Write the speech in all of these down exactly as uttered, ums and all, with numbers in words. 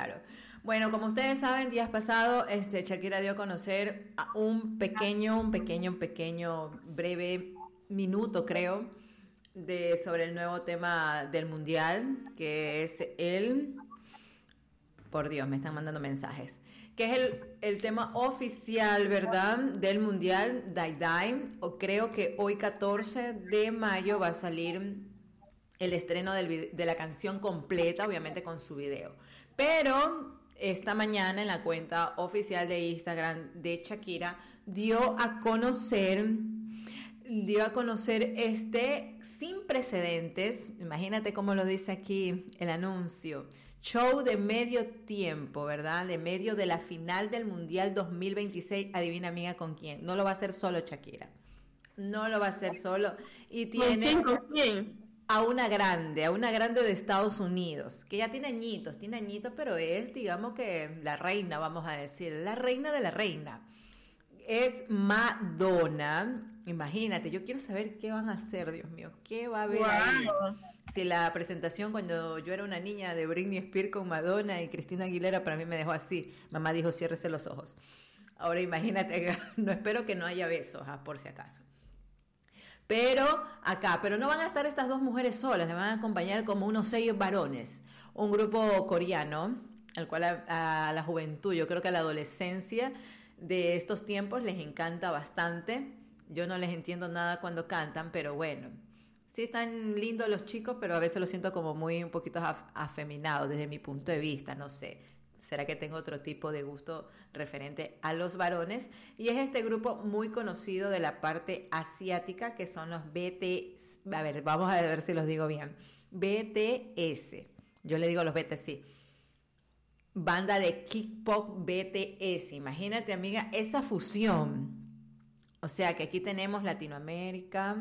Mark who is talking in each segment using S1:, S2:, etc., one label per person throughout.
S1: claro. Bueno, como ustedes saben, días pasados, este, Shakira dio a conocer a un pequeño, un pequeño, un pequeño, breve minuto, creo, de sobre el nuevo tema del mundial, que es el, por Dios, me están mandando mensajes, que es el, el tema oficial, ¿verdad?, del mundial, Dai Dai, o creo que hoy catorce de mayo va a salir el estreno del, de la canción completa, obviamente con su video, pero esta mañana en la cuenta oficial de Instagram de Shakira dio a conocer, dio a conocer este sin precedentes, imagínate cómo lo dice aquí el anuncio, show de medio tiempo, ¿verdad? De medio de la final del Mundial dos mil veintiséis, adivina amiga con quién, no lo va a hacer solo Shakira, no lo va a hacer solo, y tiene...
S2: ¿Con quién? ¿Con quién?
S1: A una grande, a una grande de Estados Unidos, que ya tiene añitos, tiene añitos, pero es, digamos que la reina, vamos a decir, la reina de la reina. Es Madonna. Imagínate, yo quiero saber qué van a hacer, Dios mío, qué va a haber
S2: wow.
S1: ahí. Si la presentación cuando yo era una niña de Britney Spears con Madonna y Cristina Aguilera para mí me dejó así. Mamá dijo, ciérrese los ojos. Ahora imagínate, no espero que no haya besos, ah, por si acaso. Pero acá, pero no van a estar estas dos mujeres solas, le van a acompañar como unos seis varones, un grupo coreano, el cual a, a la juventud, yo creo que a la adolescencia de estos tiempos les encanta bastante. Yo no les entiendo nada cuando cantan, pero bueno, sí están lindos los chicos, pero a veces los siento como muy un poquito af- afeminados desde mi punto de vista, no sé. ¿Será que tengo otro tipo de gusto referente a los varones? Y es este grupo muy conocido de la parte asiática, que son los B T S. A ver, vamos a ver si los digo bien. B T S. Yo le digo los B T S. Banda de K-pop B T S. Imagínate, amiga, esa fusión. O sea, que aquí tenemos Latinoamérica,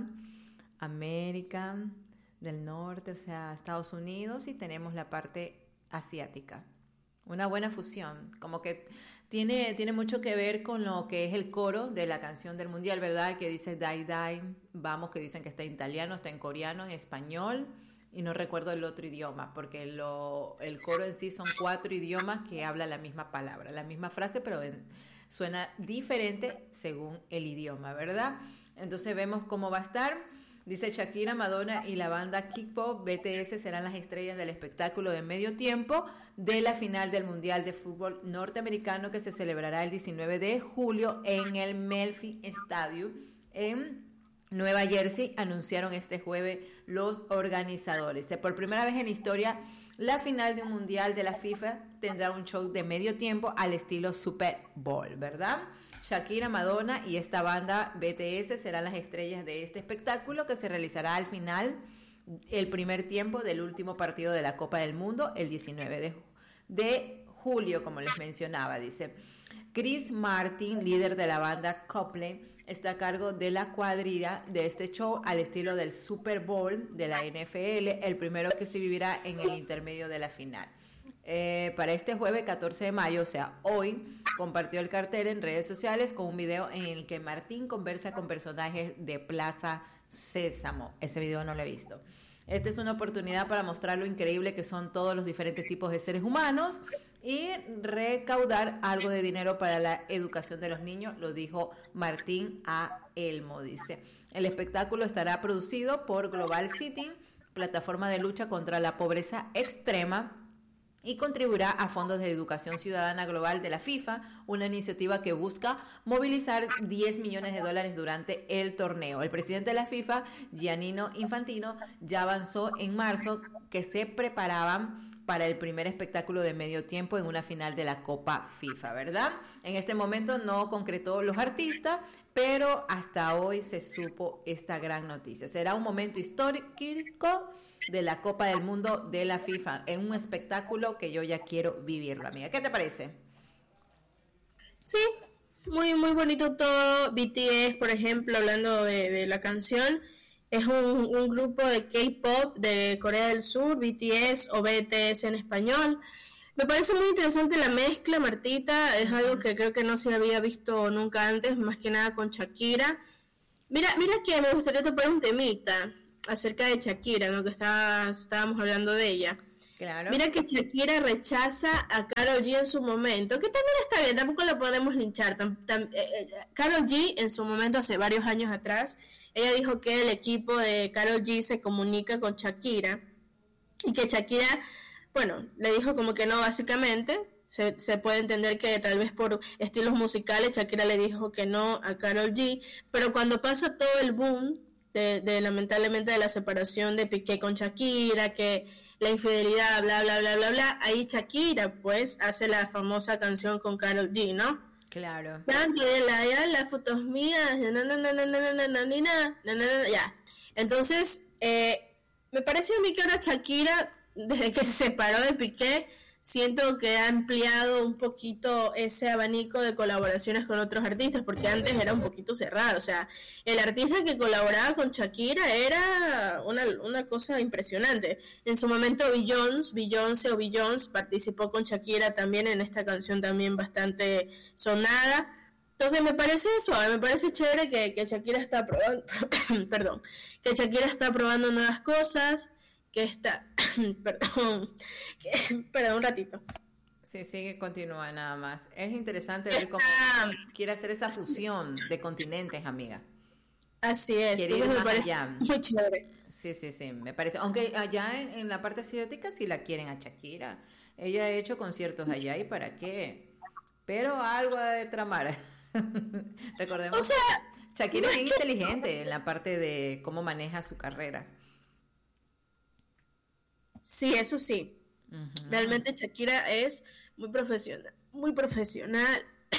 S1: América del Norte, o sea, Estados Unidos, y tenemos la parte asiática. Una buena fusión, como que tiene, tiene mucho que ver con lo que es el coro de la canción del mundial, ¿verdad? Que dice Dai Dai, vamos, que dicen que está en italiano, está en coreano, en español, y no recuerdo el otro idioma, porque lo, el coro en sí son cuatro idiomas que hablan la misma palabra, la misma frase, pero en, suena diferente según el idioma, ¿verdad? Entonces vemos cómo va a estar. Dice Shakira, Madonna y la banda K-pop B T S serán las estrellas del espectáculo de medio tiempo de la final del Mundial de Fútbol Norteamericano que se celebrará el diecinueve de julio en el Memphis Stadium en Nueva Jersey, anunciaron este jueves los organizadores. Por primera vez en la historia, la final de un Mundial de la FIFA tendrá un show de medio tiempo al estilo Super Bowl, ¿verdad? Shakira, Madonna y esta banda B T S serán las estrellas de este espectáculo que se realizará al final, el primer tiempo del último partido de la Copa del Mundo, el diecinueve de, de julio, como les mencionaba, dice. Chris Martin, líder de la banda Coldplay, está a cargo de la cuadrilla de este show al estilo del Super Bowl de la N F L, el primero que se vivirá en el intermedio de la final. Eh, para este jueves catorce de mayo, o sea, hoy, compartió el cartel en redes sociales con un video en el que Martín conversa con personajes de Plaza Sésamo. Ese video no lo he visto. Esta es una oportunidad para mostrar lo increíble que son todos los diferentes tipos de seres humanos y recaudar algo de dinero para la educación de los niños, lo dijo Martín a Elmo, dice. El espectáculo estará producido por Global City, plataforma de lucha contra la pobreza extrema, y contribuirá a fondos de educación ciudadana global de la FIFA, una iniciativa que busca movilizar diez millones de dólares durante el torneo. El presidente de la FIFA, Giannino Infantino, ya avanzó en marzo que se preparaban para el primer espectáculo de medio tiempo en una final de la Copa FIFA, ¿verdad? En este momento no concretó los artistas, pero hasta hoy se supo esta gran noticia. Será un momento histórico de la Copa del Mundo de la FIFA, en un espectáculo que yo ya quiero vivirlo, amiga. ¿Qué te parece?
S2: Sí, muy muy bonito todo. B T S, por ejemplo, hablando de, de la canción, es un, un grupo de K-pop de Corea del Sur, B T S o B T S en español. Me parece muy interesante la mezcla, Martita, es algo que creo que no se había visto nunca antes, más que nada con Shakira. Mira, mira que me gustaría topar un temita acerca de Shakira, ¿no? Que está, estábamos hablando de ella.
S1: Claro.
S2: Mira que Shakira rechaza a Karol G en su momento, que también está bien, tampoco la podemos linchar. Tam, tam, eh, eh, Karol G en su momento, hace varios años atrás, ella dijo que el equipo de Karol G se comunica con Shakira y que Shakira, bueno, le dijo como que no, básicamente. Se, se puede entender que tal vez por estilos musicales Shakira le dijo que no a Karol G, pero cuando pasa todo el boom de, de lamentablemente de la separación de Piqué con Shakira, que la infidelidad, bla, bla, bla, bla, bla, ahí Shakira pues hace la famosa canción con Karol G, ¿no?
S1: Claro.
S2: La, ya, las fotos mías, na, na, na, na, na, na, na, na, na, na, ya. Entonces, eh, me parece a mí que ahora Shakira, desde que se separó de Piqué, siento que ha ampliado un poquito ese abanico de colaboraciones con otros artistas, porque antes era un poquito cerrado, o sea, el artista que colaboraba con Shakira era una, una cosa impresionante. En su momento Beyoncé, Beyoncé o Beyoncé participó con Shakira también en esta canción también bastante sonada. Entonces me parece suave, me parece chévere que, que Shakira está probando, perdón, que Shakira está probando nuevas cosas, que está, perdón, que, perdón un ratito.
S1: Sí, sigue, continúa nada más. Es interesante ver cómo quiere hacer esa fusión de continentes, amiga.
S2: Así es, entonces me parece allá. Muy chévere.
S1: Sí, sí, sí, me parece. Aunque allá en, en la parte asiática sí la quieren a Shakira. Ella ha hecho conciertos allá y para qué. Pero algo ha de tramar. Recordemos,
S2: o sea,
S1: Shakira es bien inteligente en la parte de cómo maneja su carrera.
S2: Sí, eso sí. Uh-huh. Realmente Shakira es muy profesional, muy profesional.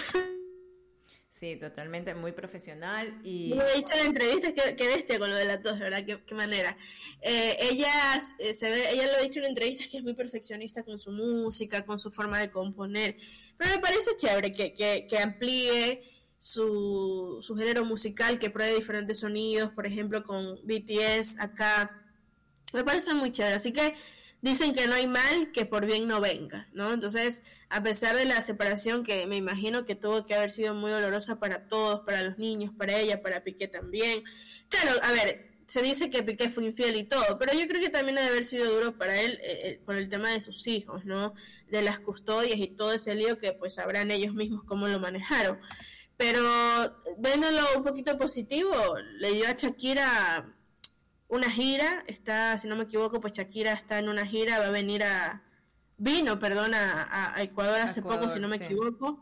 S1: Sí, totalmente muy profesional y...
S2: Lo he dicho en entrevistas, que, que bestia con lo de la tos, ¿verdad? Qué, qué manera. Eh, ella eh, se ve, ella lo ha dicho en entrevistas que es muy perfeccionista con su música, con su forma de componer. Pero me parece chévere que, que, que amplíe su, su género musical, que pruebe diferentes sonidos, por ejemplo con B T S acá. Me parece muy chévere, así que dicen que no hay mal que por bien no venga, ¿no? Entonces, a pesar de la separación que me imagino que tuvo que haber sido muy dolorosa para todos, para los niños, para ella, para Piqué también. Claro, a ver, se dice que Piqué fue infiel y todo, pero yo creo que también ha de haber sido duro para él eh, con el tema de sus hijos, ¿no? De las custodias y todo ese lío que pues sabrán ellos mismos cómo lo manejaron. Pero, viéndolo un poquito positivo, le dio a Shakira una gira, está, si no me equivoco, pues Shakira está en una gira, va a venir a, vino, perdón, a, a Ecuador hace Ecuador, poco, si no me sí. equivoco.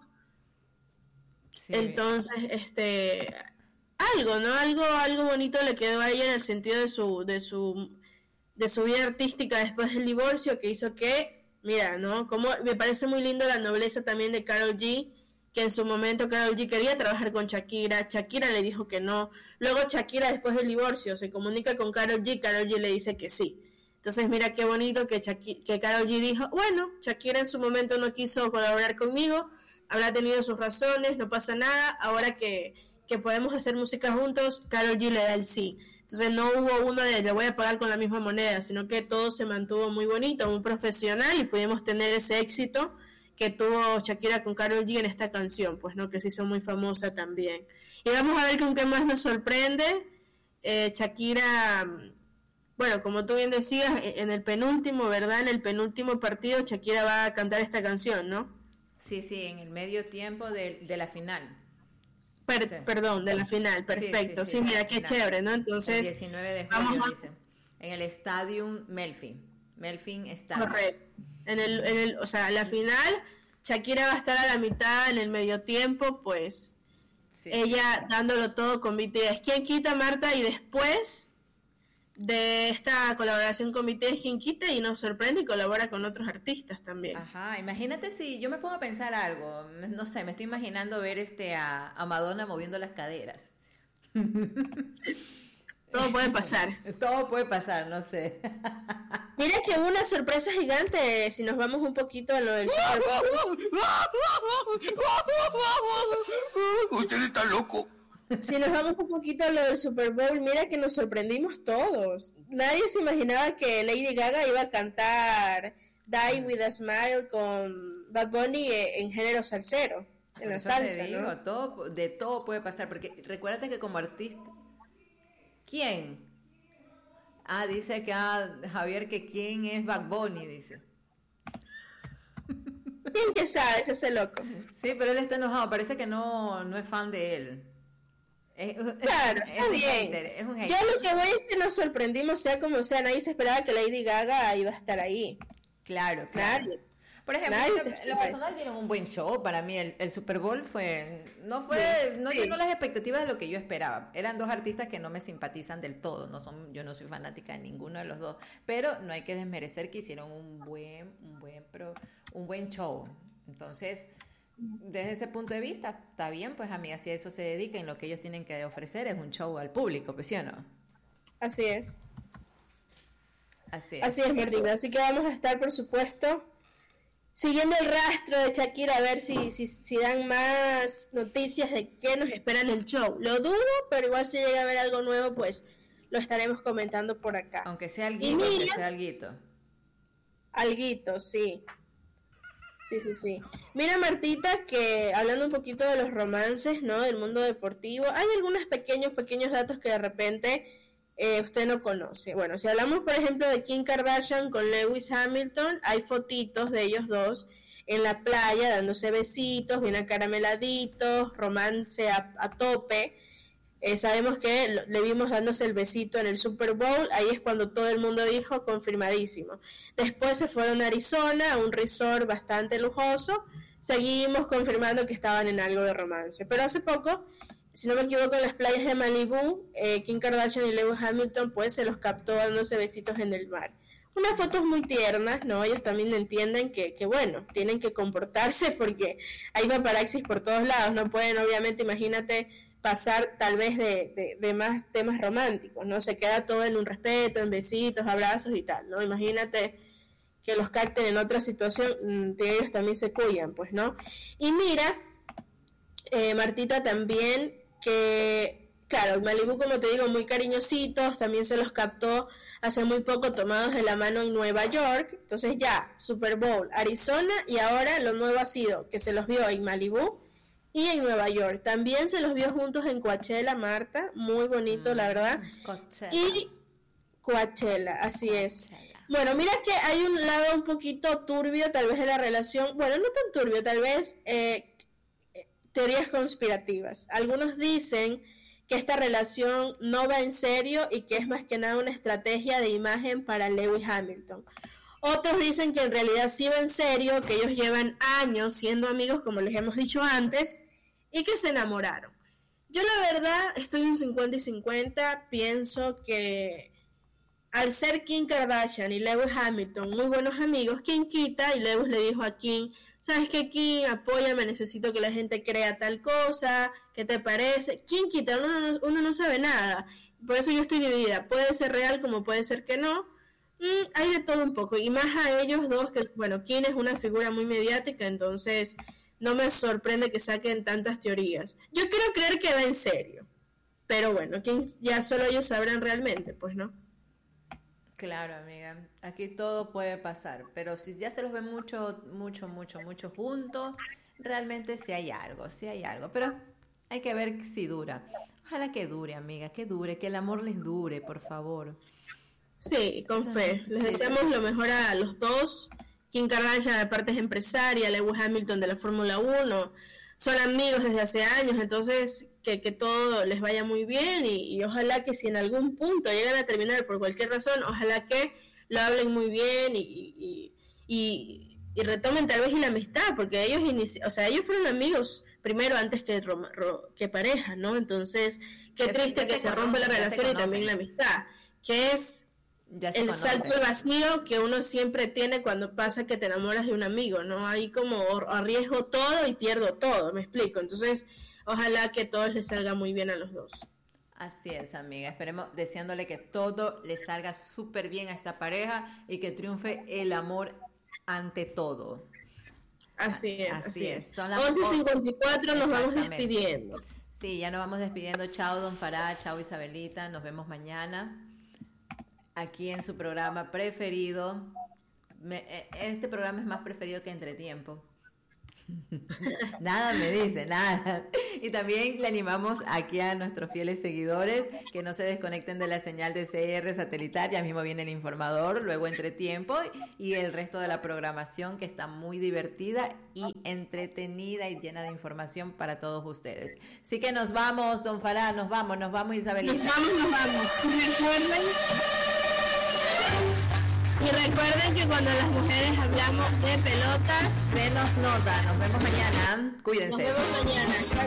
S2: Sí. Entonces, este, algo, ¿no? Algo, algo bonito le quedó a ella en el sentido de su, de su, de su vida artística después del divorcio, que hizo que, mira, ¿no? Como me parece muy lindo la nobleza también de Karol G, que en su momento Karol G quería trabajar con Shakira, Shakira le dijo que no, luego Shakira después del divorcio se comunica con Karol G, Karol G le dice que sí. Entonces mira qué bonito que, Shakira, que Karol G dijo, bueno, Shakira en su momento no quiso colaborar conmigo, habrá tenido sus razones, no pasa nada, ahora que, que podemos hacer música juntos, Karol G le da el sí. Entonces no hubo uno de le voy a pagar con la misma moneda, sino que todo se mantuvo muy bonito, muy profesional y pudimos tener ese éxito que tuvo Shakira con Karol G en esta canción, pues, ¿no? Que se hizo muy famosa también. Y vamos a ver con qué más nos sorprende. Eh, Shakira, bueno, como tú bien decías, en el penúltimo, ¿verdad? En el penúltimo partido Shakira va a cantar esta canción, ¿no?
S1: Sí, sí, en el medio tiempo de, de la final.
S2: Per, sí. Perdón, de la final, perfecto. Sí, sí, sí, sí mira, qué final. Chévere, ¿no? Entonces,
S1: el diecinueve de julio, a... dicen. En el Stadium Melfin. Melfin Stadium.
S2: Correcto. En el, en el, o sea, la final, Shakira va a estar a la mitad en el medio tiempo, pues sí. Ella dándolo todo con B T S. ¿Quién quita, Marta? Y después de esta colaboración con B T S, ¿quién quita? Y nos sorprende y colabora con otros artistas también.
S1: Ajá, imagínate si yo me pongo a pensar algo, no sé, me estoy imaginando ver este a, a Madonna moviendo las caderas.
S2: Todo puede pasar.
S1: Todo puede pasar, no sé.
S2: Mira que hubo una sorpresa gigante, si nos vamos un poquito a lo del Super
S3: Bowl. Usted está loco.
S2: Si nos vamos un poquito a lo del Super Bowl, mira que nos sorprendimos todos. Nadie se imaginaba que Lady Gaga iba a cantar Die With A Smile con Bad Bunny en género salsero, en la salsa,
S1: te digo,
S2: ¿no?
S1: todo, de todo puede pasar, porque recuérdate que como artista... ¿Quién? Ah, dice acá Javier que quién es Bad Bunny, dice.
S2: ¿Quién que sabe? Es ese loco.
S1: Sí, pero él está enojado, parece que no, no es fan de él. Es,
S2: claro,
S1: es,
S2: está
S1: es un
S2: bien.
S1: hater, es un hater.
S2: Yo lo que voy es que nos sorprendimos, sea como sea, nadie se esperaba que Lady Gaga iba a estar ahí.
S1: Claro, claro.
S2: Nadie.
S1: Por ejemplo,
S2: Nadie
S1: lo,
S2: se
S1: lo
S2: espera
S1: personal
S2: eso.
S1: dieron un buen show para mí. El, el Super Bowl fue, no fue,
S2: Sí,
S1: no
S2: sí.
S1: llenó las expectativas de lo que yo esperaba. Eran dos artistas que no me simpatizan del todo. No son, yo no soy fanática de ninguno de los dos, pero no hay que desmerecer que hicieron un buen, un buen, pro, un buen show. Entonces, desde ese punto de vista, está bien, pues a mí así a eso se dedican. Lo que ellos tienen que ofrecer es un show al público, pues sí o no.
S2: Así es.
S1: Así es.
S2: Así es, Martina. Así que vamos a estar, por supuesto, siguiendo el rastro de Shakira a ver si, si, si dan más noticias de qué nos espera en el show. Lo dudo, pero igual si llega a haber algo nuevo, pues lo estaremos comentando por acá.
S1: Aunque sea
S2: Y
S1: alguito, aunque
S2: mira,
S1: sea alguito.
S2: alguito, sí. Sí, sí, sí. Mira, Martita, que hablando un poquito de los romances, ¿no? Del mundo deportivo, hay algunos pequeños, pequeños datos que de repente eh, usted no conoce. Bueno, si hablamos, por ejemplo, de Kim Kardashian con Lewis Hamilton, hay fotitos de ellos dos en la playa dándose besitos, bien acarameladitos, romance a, a tope. Eh, sabemos que lo- le vimos dándose el besito en el Super Bowl, ahí es cuando todo el mundo dijo confirmadísimo. Después se fueron a Arizona, a un resort bastante lujoso, seguimos confirmando que estaban en algo de romance. Pero hace poco, si no me equivoco, en las playas de Malibu, eh, Kim Kardashian y Lewis Hamilton pues se los captó dándose besitos en el mar. Unas fotos muy tiernas, ¿no? Ellos también entienden que, que, bueno, tienen que comportarse porque hay paparazzis por todos lados, no pueden, obviamente, imagínate, pasar tal vez de, de, de más temas románticos, ¿no? Se queda todo en un respeto, en besitos, abrazos y tal, ¿no? Imagínate que los capten en otra situación, mm, que ellos también se cuidan, pues, ¿no? Y mira, eh, Martita, también que, claro, Malibu, como te digo, muy cariñositos, también se los captó hace muy poco tomados de la mano en Nueva York, entonces ya, Super Bowl, Arizona, y ahora lo nuevo ha sido que se los vio en Malibu y en Nueva York. También se los vio juntos en Coachella, Marta, muy bonito, la verdad.
S1: Coachella.
S2: Y Coachella, así es.
S1: Coachella.
S2: Bueno, mira que hay un lado un poquito turbio, tal vez, de la relación, bueno, no tan turbio, tal vez eh, eh, teorías conspirativas. Algunos dicen que esta relación no va en serio y que es más que nada una estrategia de imagen para Lewis Hamilton. Otros dicen que en realidad sí va en serio, que ellos llevan años siendo amigos, como les hemos dicho antes, y que se enamoraron. Yo la verdad estoy un cincuenta y cincuenta, pienso que al ser Kim Kardashian y Lewis Hamilton muy buenos amigos, ¿quién quita? Y Lewis le dijo a Kim, ¿sabes qué, Kim? Apóyame, necesito que la gente crea tal cosa, ¿qué te parece? ¿Quién quita? Uno no, uno no sabe nada, por eso yo estoy dividida, puede ser real como puede ser que no. Mm, hay de todo un poco, y más a ellos dos, que bueno, Kim es una figura muy mediática, entonces no me sorprende que saquen tantas teorías. Yo quiero creer que va en serio, pero bueno, ¿quién, ya solo ellos sabrán realmente, pues, ¿no?
S1: Claro, amiga. Aquí todo puede pasar, pero si ya se los ve mucho, mucho, mucho, mucho juntos, realmente sí hay algo, sí hay algo, pero hay que ver si dura. Ojalá que dure, amiga, que dure, que el amor les dure, por favor.
S2: Sí, con
S1: Eso,
S2: fe. Les
S1: sí,
S2: deseamos
S1: sí.
S2: lo mejor a los dos. Kim Kardashian, aparte, es empresaria, Lewis Hamilton de la Fórmula Uno. Son amigos desde hace años, entonces que, que todo les vaya muy bien y, y ojalá que si en algún punto llegan a terminar por cualquier razón, ojalá que lo hablen muy bien y, y, y, y retomen tal vez y la amistad, porque ellos inici- o sea, ellos fueron amigos primero antes que, rom- ro- que pareja, ¿no? Entonces, qué
S1: Ya se,
S2: triste
S1: ya
S2: que
S1: se
S2: se rompa la
S1: conocen, ya se
S2: relación y también la
S1: conocen,
S2: amistad, que es
S1: ya se
S2: el salto
S1: conocen.
S2: al vacío que uno siempre tiene cuando pasa que te enamoras de un amigo, ¿no? Ahí como o- arriesgo todo y pierdo todo, me explico. Entonces, ojalá que a todos les salga muy bien a los dos.
S1: Así es, amiga. Esperemos, deseándole que todo le salga súper bien a esta pareja y que triunfe el amor ante todo. A-
S2: Así es,
S1: Así
S2: así
S1: es.
S2: es.
S1: Son las
S2: once
S1: o-
S2: cincuenta y cuatro nos vamos
S1: Exactamente.
S2: despidiendo.
S1: Sí, ya nos vamos despidiendo. Chao, don Farah. Chao, Isabelita. Nos vemos mañana aquí en su programa preferido. Me- eh, este programa es más preferido que Entretiempo. Nada me dice, nada. Y también le animamos aquí a nuestros fieles seguidores que no se desconecten de la señal de C R satelital. Ya mismo viene el informador, luego Entretiempo y el resto de la programación, que está muy divertida y entretenida y llena de información para todos ustedes. Así que nos vamos, don Farah, nos vamos, nos vamos, Isabelita.
S2: Nos vamos, nos vamos. Recuerden, y recuerden que cuando las mujeres hablamos de pelotas,
S1: se nos nota. Nos vemos mañana. Cuídense.
S2: Nos vemos mañana.